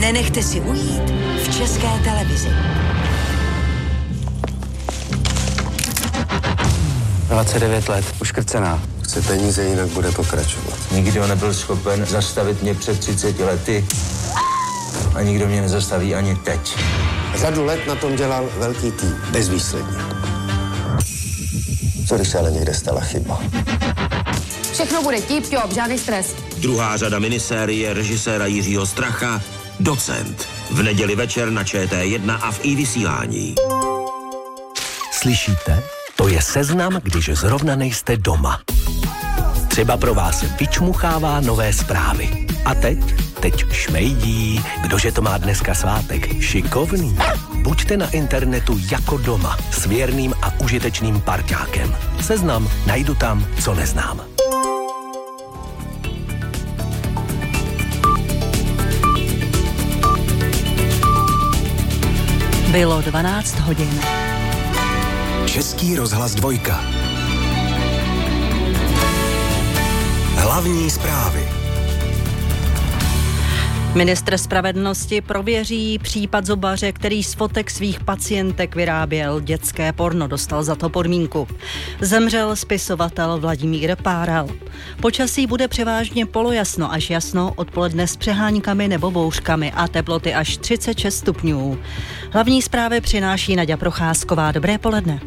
Nenechte si ujít v České televizi. 29 let, uškrcená. Chce peníze, jinak bude pokračovat. Nikdo nebyl schopen zastavit mě před 30 lety a nikdo mě nezastaví ani teď. Řadu let na tom dělal velký tým, bezvýsledně. Co když se ale někde stala chyba? Všechno bude tip-top, žádný stres. Druhá řada minisérie režiséra Jiřího Stracha Docent. V neděli večer na ČT1 a v iVysílání. Slyšíte? To je Seznam, když zrovna nejste doma. Třeba pro vás vyčmuchává nové zprávy. A teď šmejdí. Kdože to má dneska svátek? Šikovný. Buďte na internetu jako doma. S věrným a užitečným parťákem. Seznam, najdu tam, co neznám. Bylo 12 hodin. Český rozhlas 2. Hlavní zprávy. Ministr spravedlnosti prověří případ zubaře, který z fotek svých pacientek vyráběl dětské porno. Dostal za to podmínku. Zemřel spisovatel Vladimír Páral. Počasí bude převážně polojasno až jasno, odpoledne s přeháňkami nebo bouřkami a teploty až 36 stupňů. Hlavní zprávy přináší Naďa Procházková. Dobré poledne.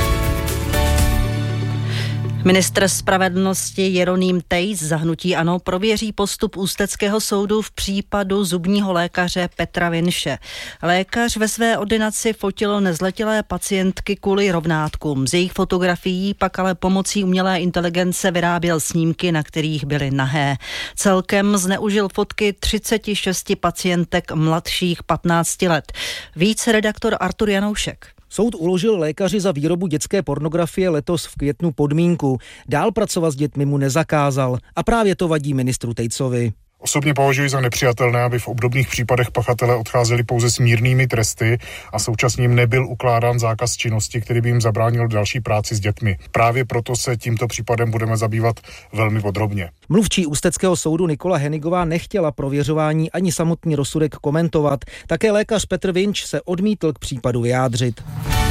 Ministr spravedlnosti Jeroným Tejc za hnutí ANO prověří postup Ústeckého soudu v případu zubního lékaře Petra Vinše. Lékař ve své ordinaci fotil nezletilé pacientky kvůli rovnátkům. Z jejich fotografií pak ale pomocí umělé inteligence vyráběl snímky, na kterých byly nahé. Celkem zneužil fotky 36 pacientek mladších 15 let. Víc redaktor Artur Janoušek. Soud uložil lékaři za výrobu dětské pornografie letos v květnu podmínku. Dál pracovat s dětmi mu nezakázal a právě to vadí ministru Tejcovi. Osobně považuji za nepřijatelné, aby v obdobných případech pachatelé odcházeli pouze s mírnými tresty a současně jim nebyl ukládán zákaz činnosti, který by jim zabránil další práci s dětmi. Právě proto se tímto případem budeme zabývat velmi podrobně. Mluvčí Ústeckého soudu Nikola Henigová nechtěla prověřování ani samotný rozsudek komentovat. Také lékař Petr Vinč se odmítl k případu vyjádřit.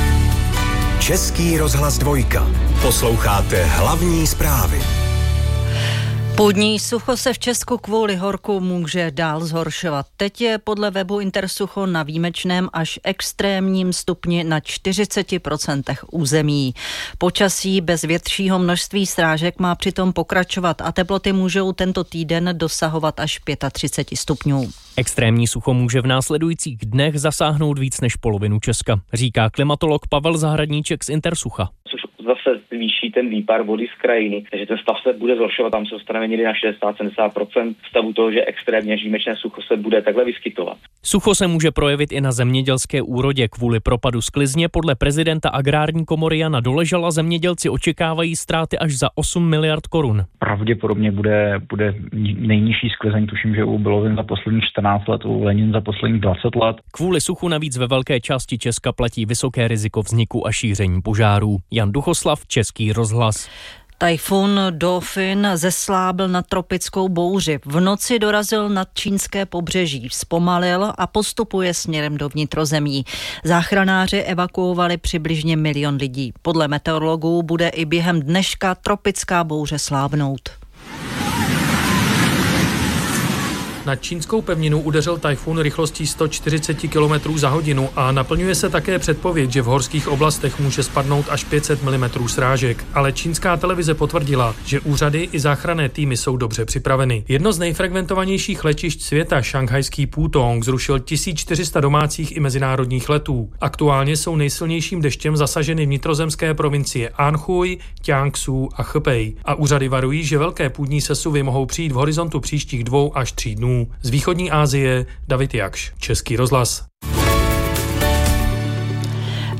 Český rozhlas 2. Posloucháte hlavní zprávy. Půdní sucho se v Česku kvůli horku může dál zhoršovat. Teď je podle webu Intersucho na výjimečném až extrémním stupni na 40% území. Počasí bez většího množství srážek má přitom pokračovat a teploty můžou tento týden dosahovat až 35 stupňů. Extrémní sucho může v následujících dnech zasáhnout víc než polovinu Česka, říká klimatolog Pavel Zahradníček z Intersucha. Zase zvýší ten výpar vody z krajiny, takže ten stav se bude zhoršovat, tam se dostaneme někdy na 60-70% stavu toho, že extrémně výjimečné sucho se bude takhle vyskytovat. Sucho se může projevit i na zemědělské úrodě. Kvůli propadu sklizně podle prezidenta Agrární komory Jana Doležala zemědělci očekávají ztráty až za 8 miliard korun. Pravděpodobně bude nejnižší sklizeň, tuším, že u Bilovin za posledních 14 let, u Lenin za posledních 20 let. Kvůli suchu navíc ve velké části Česka platí vysoké riziko vzniku a šíření požárů. Jan Duchoslav, Český rozhlas. Tajfun Dofin zeslábil na tropickou bouři. V noci dorazil nad čínské pobřeží, zpomalil a postupuje směrem do vnitrozemí. Záchranáři evakuovali přibližně 1 milion lidí. Podle meteorologů bude i během dneška tropická bouře slábnout. Na čínskou pevninu udeřil tajfun rychlostí 140 km za hodinu a naplňuje se také předpověď, že v horských oblastech může spadnout až 500 mm srážek. Ale čínská televize potvrdila, že úřady i záchranné týmy jsou dobře připraveny. Jedno z nejfrekventovanějších letišť světa, šanghajský Pudong, zrušil 1400 domácích i mezinárodních letů. Aktuálně jsou nejsilnějším deštěm zasaženy vnitrozemské provincie Anhui, Jiangsu a Hebei. A úřady varují, že velké půdní sesuvy mohou přijít v horizontu příštích 2 až 3 dnů. Z východní Asie David Jakš, Český rozhlas.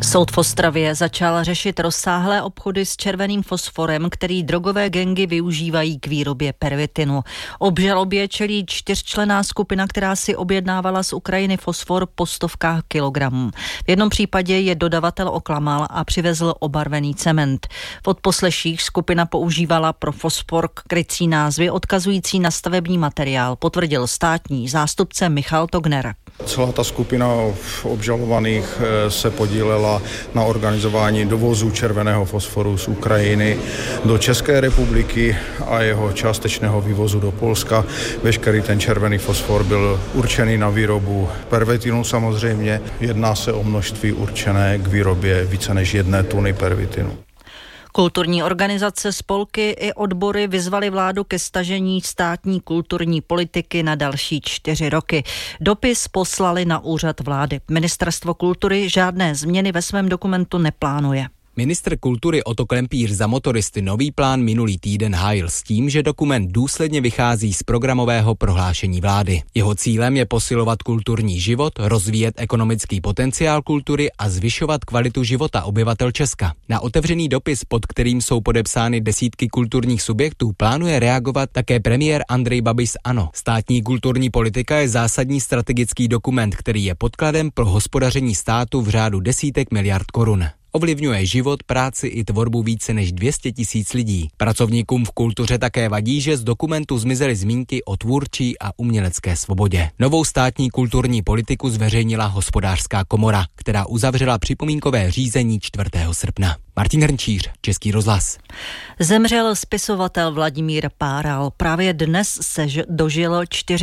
Soud v Ostravě začal řešit rozsáhlé obchody s červeným fosforem, který drogové gangy využívají k výrobě pervitinu. Obžalobě čelí 4členná skupina, která si objednávala z Ukrajiny fosfor po stovkách kilogramů. V jednom případě je dodavatel oklamal a přivezl obarvený cement. V odposleších skupina používala pro fosfor krycí názvy odkazující na stavební materiál, potvrdil státní zástupce Michal Togner. Celá ta skupina obžalovaných se podílela na organizování dovozu červeného fosforu z Ukrajiny do České republiky a jeho částečného vývozu do Polska. Veškerý ten červený fosfor byl určený na výrobu pervitinu samozřejmě. Jedná se o množství určené k výrobě více než 1 tuny pervitinu. Kulturní organizace, spolky i odbory vyzvaly vládu ke stažení státní kulturní politiky na další 4 roky. Dopis poslali na úřad vlády. Ministerstvo kultury žádné změny ve svém dokumentu neplánuje. Ministr kultury Otto Klempíř za motoristy nový plán minulý týden hájil s tím, že dokument důsledně vychází z programového prohlášení vlády. Jeho cílem je posilovat kulturní život, rozvíjet ekonomický potenciál kultury a zvyšovat kvalitu života obyvatel Česka. Na otevřený dopis, pod kterým jsou podepsány desítky kulturních subjektů, plánuje reagovat také premiér Andrej Babiš z ANO. Státní kulturní politika je zásadní strategický dokument, který je podkladem pro hospodaření státu v řádu desítek miliard korun. Ovlivňuje život, práci i tvorbu více než 200 000 lidí. Pracovníkům v kultuře také vadí, že z dokumentu zmizely zmínky o tvůrčí a umělecké svobodě. Novou státní kulturní politiku zveřejnila Hospodářská komora, která uzavřela připomínkové řízení 4. srpna. Martin Hrnčíř, Český rozhlas. Zemřel spisovatel Vladimír Páral. Právě dnes se dožil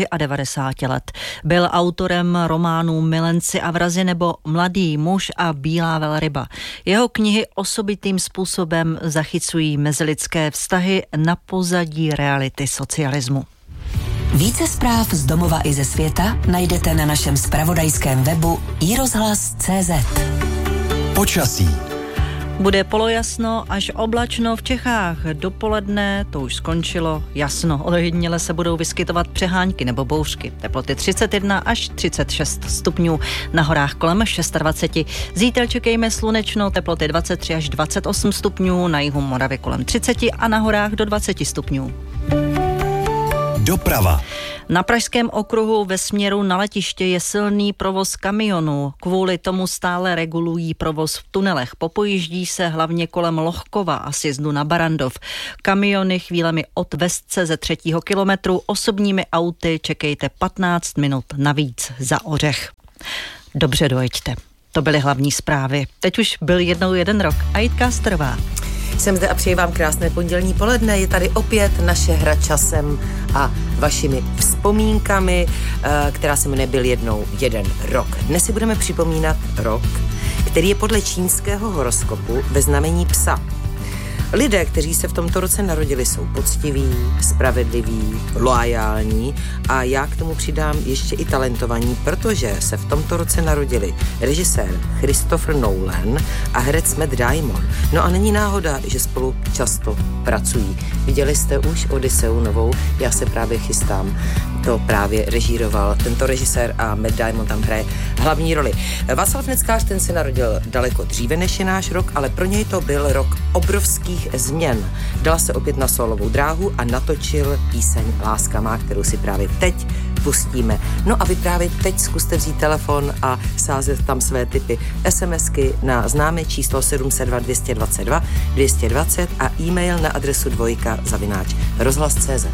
94 let. Byl autorem románů Milenci a vrazi nebo Mladý muž a Bílá velryba. Jeho knihy osobitým způsobem zachycují mezilidské vztahy na pozadí reality socialismu. Více zpráv z domova i ze světa najdete na našem zpravodajském webu iRozhlas.cz. Počasí. Bude polojasno až oblačno v Čechách. Dopoledne to už skončilo jasno. Ojediněle se budou vyskytovat přehánky nebo bouřky. Teploty 31 až 36 stupňů. Na horách kolem 26. Zítra čekejme slunečno, teploty 23 až 28 stupňů. Na jihu Moravy kolem 30 a na horách do 20 stupňů. Doprava. Na Pražském okruhu ve směru na letiště je silný provoz kamionů. Kvůli tomu stále regulují provoz v tunelech. Popojíždí se hlavně kolem Lohkova a sjezdu na Barandov. Kamiony chvílemi od Vestce ze 3. kilometru, osobními auty čekejte 15 minut navíc za ořech. Dobře dojeďte. To byly hlavní zprávy. Teď už byl jednou jeden rok. A Jitka Asterová. Jsem zde a přeji vám krásné pondělní poledne. Je tady opět naše hra časem a vašimi vzpomínkami, která se jmenuje Byl jednou jeden rok. Dnes si budeme připomínat rok, který je podle čínského horoskopu ve znamení psa. Lidé, kteří se v tomto roce narodili, jsou poctiví, spravedliví, loajální a já k tomu přidám ještě i talentovaní, protože se v tomto roce narodili režisér Christopher Nolan a herec Matt Damon. No a není náhoda, že spolu často pracují. Viděli jste už Odysseu novou? Já se právě chystám. To právě režíroval tento režisér a Matt Damon tam hraje hlavní roli. Václav Neckář, ten se narodil daleko dříve než je náš rok, ale pro něj to byl rok obrovských změn. Dal se opět na solovou dráhu a natočil píseň Láska má, kterou si právě teď pustíme. No a vy právě teď zkuste vzít telefon a sázet tam své tipy. SMSky na známé číslo 702 222 220 a e-mail na adresu dvojka@rozhlas.cz.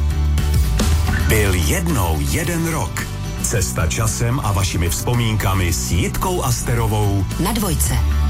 Byl jednou jeden rok. Cesta časem a vašimi vzpomínkami s Jitkou Asterovou na Dvojce.